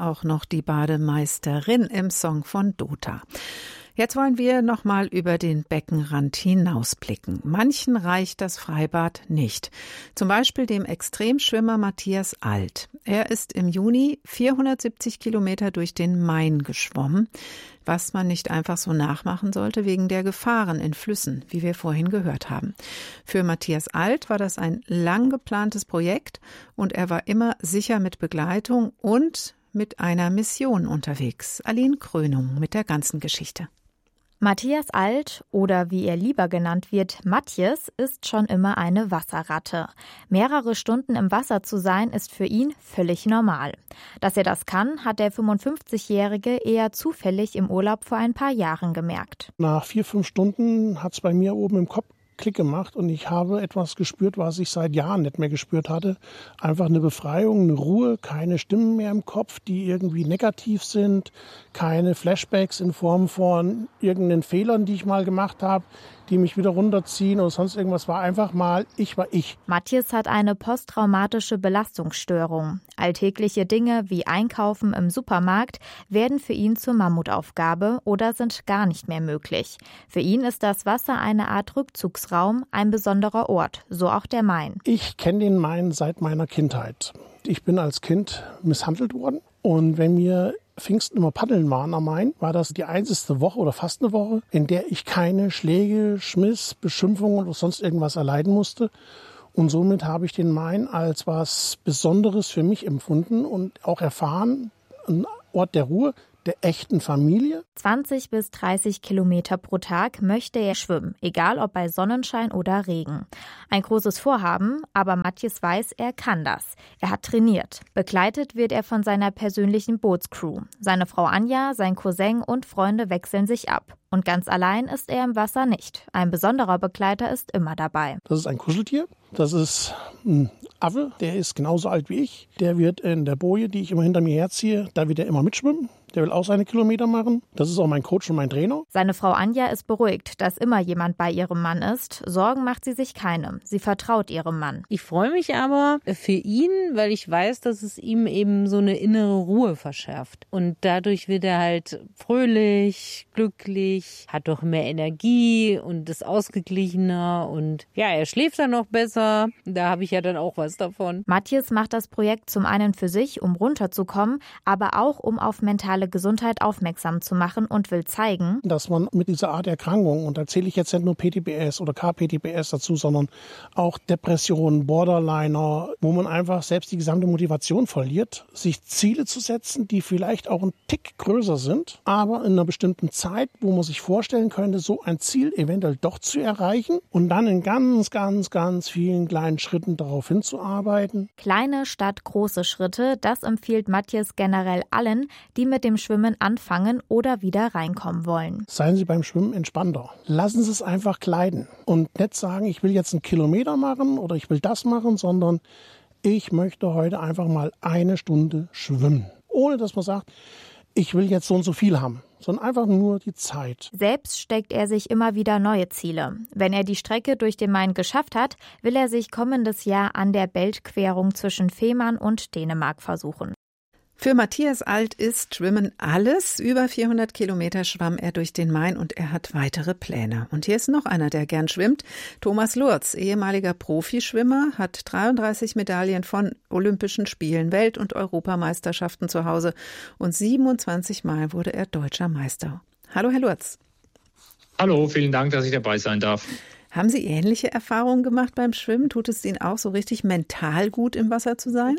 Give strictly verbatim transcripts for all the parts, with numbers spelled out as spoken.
war auch noch die Bademeisterin im Song von Dota. Jetzt wollen wir noch mal über den Beckenrand hinausblicken. Manchen reicht das Freibad nicht. Zum Beispiel dem Extremschwimmer Matthias Alt. Er ist im Juni vierhundertsiebzig Kilometer durch den Main geschwommen, was man nicht einfach so nachmachen sollte wegen der Gefahren in Flüssen, wie wir vorhin gehört haben. Für Matthias Alt war das ein lang geplantes Projekt und er war immer sicher mit Begleitung und mit einer Mission unterwegs. Aline Krönung mit der ganzen Geschichte. Matthias Alt, oder wie er lieber genannt wird, Matjes, ist schon immer eine Wasserratte. Mehrere Stunden im Wasser zu sein, ist für ihn völlig normal. Dass er das kann, hat der fünfundfünfzigjährige eher zufällig im Urlaub vor ein paar Jahren gemerkt. Nach vier, fünf Stunden hat es bei mir oben im Kopf Klick gemacht und ich habe etwas gespürt, was ich seit Jahren nicht mehr gespürt hatte. Einfach eine Befreiung, eine Ruhe, keine Stimmen mehr im Kopf, die irgendwie negativ sind, keine Flashbacks in Form von irgendeinen Fehlern, die ich mal gemacht habe, die mich wieder runterziehen oder sonst irgendwas. War einfach mal, ich war ich. Matthias hat eine posttraumatische Belastungsstörung. Alltägliche Dinge wie Einkaufen im Supermarkt werden für ihn zur Mammutaufgabe oder sind gar nicht mehr möglich. Für ihn ist das Wasser eine Art Rückzugsraum, ein besonderer Ort, so auch der Main. Ich kenne den Main seit meiner Kindheit. Ich bin als Kind misshandelt worden und wenn mir Pfingsten immer paddeln waren am Main, war das die einzige Woche oder fast eine Woche, in der ich keine Schläge, Schmiss, Beschimpfungen oder sonst irgendwas erleiden musste. Und somit habe ich den Main als was Besonderes für mich empfunden und auch erfahren, ein Ort der Ruhe, der echten Familie. zwanzig bis dreißig Kilometer pro Tag möchte er schwimmen, egal ob bei Sonnenschein oder Regen. Ein großes Vorhaben, aber Matthias weiß, er kann das. Er hat trainiert. Begleitet wird er von seiner persönlichen Bootscrew. Seine Frau Anja, sein Cousin und Freunde wechseln sich ab. Und ganz allein ist er im Wasser nicht. Ein besonderer Begleiter ist immer dabei. Das ist ein Kuscheltier. Das ist ein Affe, der ist genauso alt wie ich. Der wird in der Boje, die ich immer hinter mir herziehe, da wird er immer mitschwimmen. Der will auch seine Kilometer machen. Das ist auch mein Coach und mein Trainer. Seine Frau Anja ist beruhigt, dass immer jemand bei ihrem Mann ist. Sorgen macht sie sich keine. Sie vertraut ihrem Mann. Ich freue mich aber für ihn, weil ich weiß, dass es ihm eben so eine innere Ruhe verschafft. Und dadurch wird er halt fröhlich, glücklich, hat doch mehr Energie und ist ausgeglichener. Und ja, er schläft dann noch besser. Da habe ich ja dann auch was davon. Matthias macht das Projekt zum einen für sich, um runterzukommen, aber auch um auf mentale Gesundheit aufmerksam zu machen und will zeigen, dass man mit dieser Art Erkrankung, und da zähle ich jetzt nicht nur P T B S oder K P T B S dazu, sondern auch Depressionen, Borderliner, wo man einfach selbst die gesamte Motivation verliert, sich Ziele zu setzen, die vielleicht auch ein Tick größer sind, aber in einer bestimmten Zeit, wo man sich vorstellen könnte, so ein Ziel eventuell doch zu erreichen und dann in ganz, ganz, ganz vielen kleinen Schritten darauf hinzuarbeiten. Kleine statt große Schritte, das empfiehlt Matthias generell allen, die mit dem Schwimmen anfangen oder wieder reinkommen wollen. Seien Sie beim Schwimmen entspannter. Lassen Sie es einfach gleiten und nicht sagen, ich will jetzt einen Kilometer machen oder ich will das machen, sondern ich möchte heute einfach mal eine Stunde schwimmen. Ohne dass man sagt, ich will jetzt so und so viel haben, sondern einfach nur die Zeit. Selbst steckt er sich immer wieder neue Ziele. Wenn er die Strecke durch den Main geschafft hat, will er sich kommendes Jahr an der Beltquerung zwischen Fehmarn und Dänemark versuchen. Für Matthias Alt ist Schwimmen alles. Über vierhundert Kilometer schwamm er durch den Main und er hat weitere Pläne. Und hier ist noch einer, der gern schwimmt. Thomas Lurz, ehemaliger Profischwimmer, hat dreiunddreißig Medaillen von Olympischen Spielen, Welt- und Europameisterschaften zu Hause und siebenundzwanzig Mal wurde er deutscher Meister. Hallo, Herr Lurz. Hallo, vielen Dank, dass ich dabei sein darf. Haben Sie ähnliche Erfahrungen gemacht beim Schwimmen? Tut es Ihnen auch so richtig mental gut, im Wasser zu sein?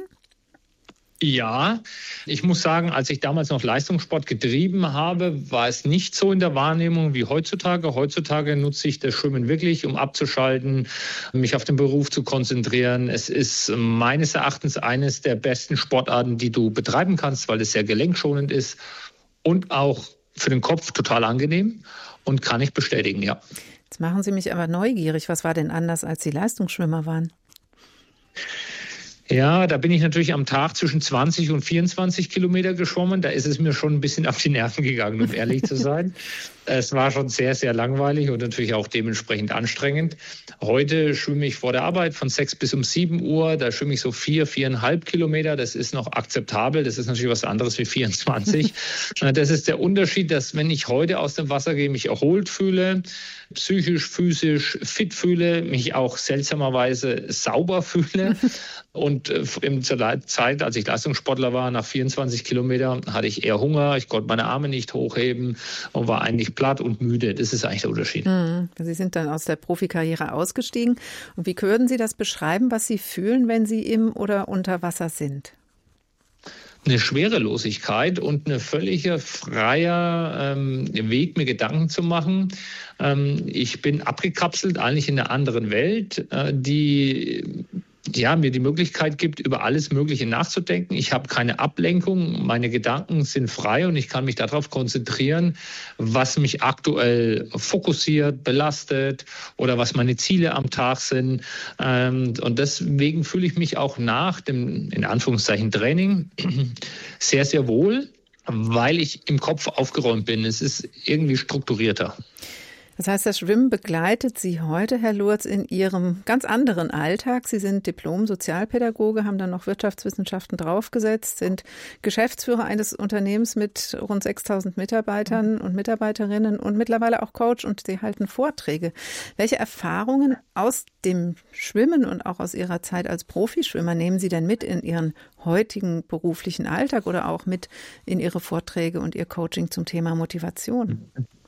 Ja, ich muss sagen, als ich damals noch Leistungssport getrieben habe, war es nicht so in der Wahrnehmung wie heutzutage. Heutzutage nutze ich das Schwimmen wirklich, um abzuschalten, mich auf den Beruf zu konzentrieren. Es ist meines Erachtens eines der besten Sportarten, die du betreiben kannst, weil es sehr gelenkschonend ist und auch für den Kopf total angenehm und kann ich bestätigen, ja. Jetzt machen Sie mich aber neugierig. Was war denn anders, als Sie Leistungsschwimmer waren? Ja, da bin ich natürlich am Tag zwischen zwanzig und vierundzwanzig Kilometer geschwommen. Da ist es mir schon ein bisschen auf die Nerven gegangen, um ehrlich zu sein. Es war schon sehr, sehr langweilig und natürlich auch dementsprechend anstrengend. Heute schwimme ich vor der Arbeit von sechs bis um sieben Uhr. Da schwimme ich so vier, viereinhalb Kilometer. Das ist noch akzeptabel. Das ist natürlich was anderes wie vierundzwanzig. Das ist der Unterschied, dass wenn ich heute aus dem Wasser gehe, mich erholt fühle, psychisch, physisch fit fühle, mich auch seltsamerweise sauber fühle. Und in der Zeit, als ich Leistungssportler war, nach vierundzwanzig Kilometern, hatte ich eher Hunger. Ich konnte meine Arme nicht hochheben und war eigentlich platt und müde. Das ist eigentlich der Unterschied. Mhm. Sie sind dann aus der Profikarriere ausgestiegen. Und wie würden Sie das beschreiben, was Sie fühlen, wenn Sie im oder unter Wasser sind? Eine Schwerelosigkeit und ein völliger freier ähm, Weg, mir Gedanken zu machen. Ähm, ich bin abgekapselt, eigentlich in einer anderen Welt, äh, die ja, mir die Möglichkeit gibt, über alles Mögliche nachzudenken. Ich habe keine Ablenkung, meine Gedanken sind frei und ich kann mich darauf konzentrieren, was mich aktuell fokussiert, belastet oder was meine Ziele am Tag sind. Und deswegen fühle ich mich auch nach dem, in Anführungszeichen, Training sehr, sehr wohl, weil ich im Kopf aufgeräumt bin. Es ist irgendwie strukturierter. Das heißt, das Schwimmen begleitet Sie heute, Herr Lurz, in Ihrem ganz anderen Alltag. Sie sind Diplom-Sozialpädagoge, haben dann noch Wirtschaftswissenschaften draufgesetzt, sind Geschäftsführer eines Unternehmens mit rund sechstausend Mitarbeitern und Mitarbeiterinnen und mittlerweile auch Coach und Sie halten Vorträge. Welche Erfahrungen aus dem Schwimmen und auch aus Ihrer Zeit als Profischwimmer nehmen Sie denn mit in Ihren heutigen beruflichen Alltag oder auch mit in Ihre Vorträge und Ihr Coaching zum Thema Motivation?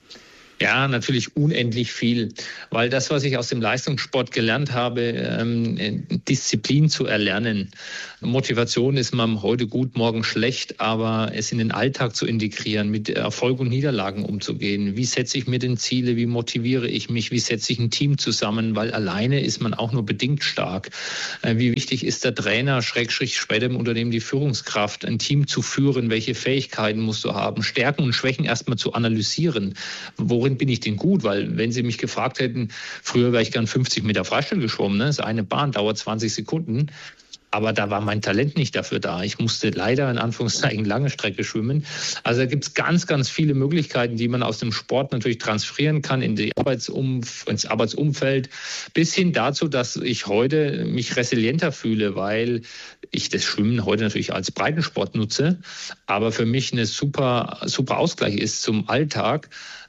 Ja, natürlich unendlich viel, weil das, was ich aus dem Leistungssport gelernt habe, ähm, Disziplin zu erlernen. Motivation ist man heute gut, morgen schlecht, aber es in den Alltag zu integrieren, mit Erfolg und Niederlagen umzugehen. Wie setze ich mir denn Ziele? Wie motiviere ich mich? Wie setze ich ein Team zusammen? Weil alleine ist man auch nur bedingt stark. Äh, wie wichtig ist der Trainer, Schrägstrich später im Unternehmen die Führungskraft, ein Team zu führen? Welche Fähigkeiten musst du haben? Stärken und Schwächen erstmal zu analysieren. Worin bin ich denn gut? Weil wenn Sie mich gefragt hätten, früher wäre ich gern fünfzig Meter Freistil geschwommen. Ne? Das ist eine Bahn, dauert zwanzig Sekunden. Aber da war mein Talent nicht dafür da. Ich musste leider in Anführungszeichen lange Strecke schwimmen. Also da gibt es ganz, ganz viele Möglichkeiten, die man aus dem Sport natürlich transferieren kann in die Arbeitsumf- ins Arbeitsumfeld, bis hin dazu, dass ich heute mich resilienter fühle, weil ich das Schwimmen heute natürlich als Breitensport nutze, aber für mich eine super, super Ausgleich ist zum Alltag.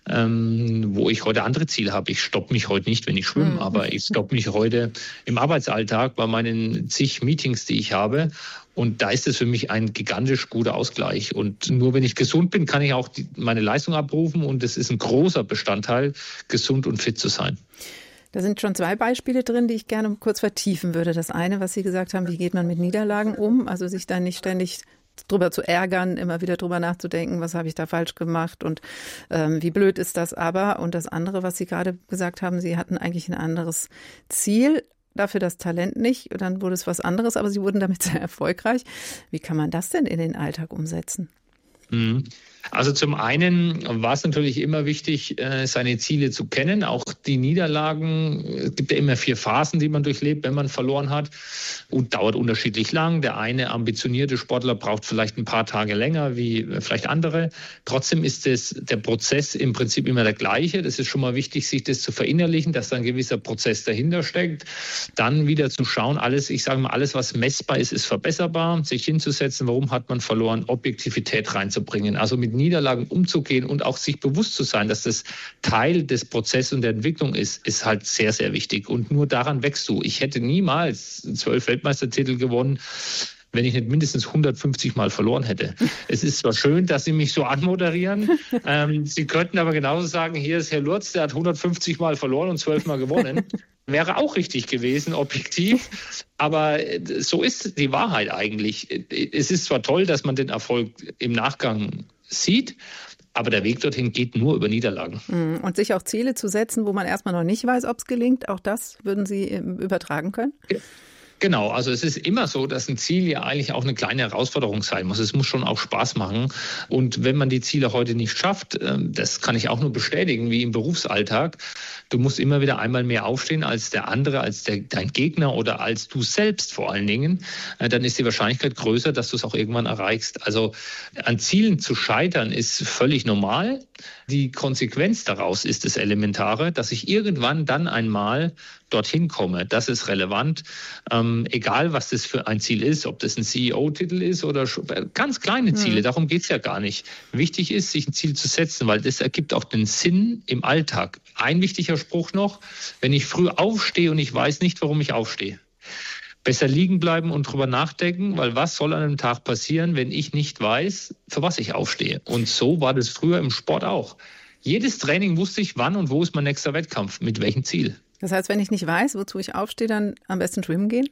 Ähm, wo ich heute andere Ziele habe. Ich stoppe mich heute nicht, wenn ich schwimme, mhm. aber ich stoppe mich heute im Arbeitsalltag bei meinen zig Meetings, die ich habe. Und da ist es für mich ein gigantisch guter Ausgleich. Und nur wenn ich gesund bin, kann ich auch die, meine Leistung abrufen. Und es ist ein großer Bestandteil, gesund und fit zu sein. Da sind schon zwei Beispiele drin, die ich gerne kurz vertiefen würde. Das eine, was Sie gesagt haben, wie geht man mit Niederlagen um? Also sich da nicht ständig drüber zu ärgern, immer wieder drüber nachzudenken, was habe ich da falsch gemacht und ähm, wie blöd ist das aber. Und das andere, was Sie gerade gesagt haben, Sie hatten eigentlich ein anderes Ziel, dafür das Talent nicht. Und dann wurde es was anderes, aber Sie wurden damit sehr erfolgreich. Wie kann man das denn in den Alltag umsetzen? Mhm. Also zum einen war es natürlich immer wichtig, seine Ziele zu kennen, auch die Niederlagen. Es gibt ja immer vier Phasen, die man durchlebt, wenn man verloren hat, und dauert unterschiedlich lang. Der eine ambitionierte Sportler braucht vielleicht ein paar Tage länger wie vielleicht andere. Trotzdem ist es der Prozess im Prinzip immer der gleiche. Das ist schon mal wichtig, sich das zu verinnerlichen, dass da ein gewisser Prozess dahinter steckt. Dann wieder zu schauen, alles, ich sage mal, alles, was messbar ist, ist verbesserbar. Sich hinzusetzen, warum hat man verloren, Objektivität reinzubringen. Also mit Niederlagen umzugehen und auch sich bewusst zu sein, dass das Teil des Prozesses und der Entwicklung ist, ist halt sehr, sehr wichtig. Und nur daran wächst du. Ich hätte niemals zwölf Weltmeistertitel gewonnen, wenn ich nicht mindestens hundertfünfzig Mal verloren hätte. Es ist zwar schön, dass Sie mich so anmoderieren. ähm, Sie könnten aber genauso sagen, hier ist Herr Lurz, der hat hundertfünfzig Mal verloren und zwölf Mal gewonnen. Wäre auch richtig gewesen, objektiv. Aber so ist die Wahrheit eigentlich. Es ist zwar toll, dass man den Erfolg im Nachgang sieht, aber der Weg dorthin geht nur über Niederlagen. Und sich auch Ziele zu setzen, wo man erstmal noch nicht weiß, ob es gelingt, auch das würden Sie übertragen können? Ja. Genau, also es ist immer so, dass ein Ziel ja eigentlich auch eine kleine Herausforderung sein muss. Es muss schon auch Spaß machen. Und wenn man die Ziele heute nicht schafft, das kann ich auch nur bestätigen, wie im Berufsalltag, du musst immer wieder einmal mehr aufstehen als der andere, als der, dein Gegner oder als du selbst vor allen Dingen, dann ist die Wahrscheinlichkeit größer, dass du es auch irgendwann erreichst. Also an Zielen zu scheitern ist völlig normal. Die Konsequenz daraus ist das Elementare, dass ich irgendwann dann einmal dorthin komme. Das ist relevant, ähm, egal was das für ein Ziel ist, ob das ein C E O-Titel ist oder ganz kleine Ziele, mhm. darum geht es ja gar nicht. Wichtig ist, sich ein Ziel zu setzen, weil das ergibt auch den Sinn im Alltag. Ein wichtiger Spruch noch, wenn ich früh aufstehe und ich weiß nicht, warum ich aufstehe. Besser liegen bleiben und drüber nachdenken, weil was soll an einem Tag passieren, wenn ich nicht weiß, für was ich aufstehe. Und so war das früher im Sport auch. Jedes Training wusste ich, wann und wo ist mein nächster Wettkampf, mit welchem Ziel. Das heißt, wenn ich nicht weiß, wozu ich aufstehe, dann am besten schwimmen gehen?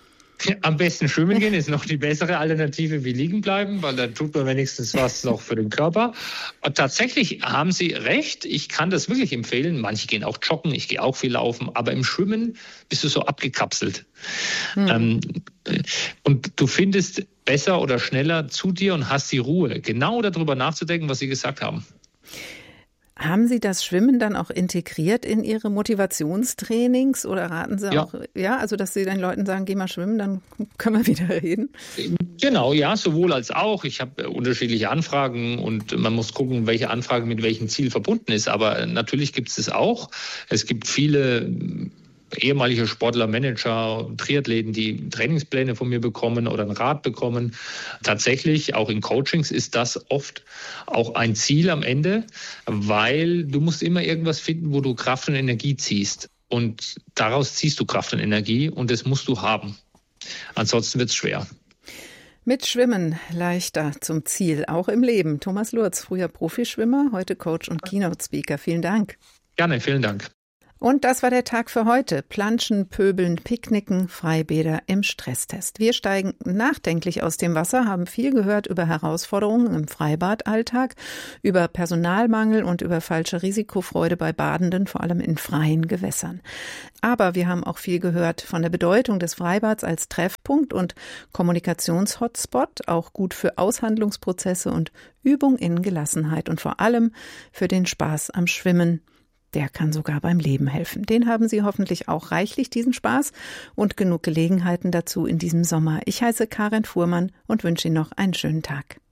Am besten schwimmen gehen ist noch die bessere Alternative wie liegen bleiben, weil dann tut man wenigstens was noch für den Körper. Und tatsächlich haben Sie recht, ich kann das wirklich empfehlen. Manche gehen auch joggen, ich gehe auch viel laufen, aber im Schwimmen bist du so abgekapselt. Hm. Ähm, und du findest besser oder schneller zu dir und hast die Ruhe, genau darüber nachzudenken, was Sie gesagt haben. Haben Sie das Schwimmen dann auch integriert in Ihre Motivationstrainings oder raten Sie ja. auch, ja, also dass Sie den Leuten sagen, geh mal schwimmen, dann können wir wieder reden? Genau, ja, sowohl als auch. Ich habe unterschiedliche Anfragen und man muss gucken, welche Anfrage mit welchem Ziel verbunden ist. Aber natürlich gibt es das auch. Es gibt viele ehemalige Sportler, Manager, Triathleten, die Trainingspläne von mir bekommen oder einen Rat bekommen. Tatsächlich, auch in Coachings ist das oft auch ein Ziel am Ende, weil du musst immer irgendwas finden, wo du Kraft und Energie ziehst. Und daraus ziehst du Kraft und Energie und das musst du haben. Ansonsten wird es schwer. Mit Schwimmen leichter zum Ziel, auch im Leben. Thomas Lurz, früher Profischwimmer, heute Coach und Keynote-Speaker. Vielen Dank. Gerne, vielen Dank. Und das war der Tag für heute. Planschen, Pöbeln, Picknicken, Freibäder im Stresstest. Wir steigen nachdenklich aus dem Wasser, haben viel gehört über Herausforderungen im Freibadalltag, über Personalmangel und über falsche Risikofreude bei Badenden, vor allem in freien Gewässern. Aber wir haben auch viel gehört von der Bedeutung des Freibads als Treffpunkt und Kommunikationshotspot, auch gut für Aushandlungsprozesse und Übung in Gelassenheit und vor allem für den Spaß am Schwimmen. Der kann sogar beim Leben helfen. Den haben Sie hoffentlich auch reichlich, diesen Spaß, und genug Gelegenheiten dazu in diesem Sommer. Ich heiße Karin Fuhrmann und wünsche Ihnen noch einen schönen Tag.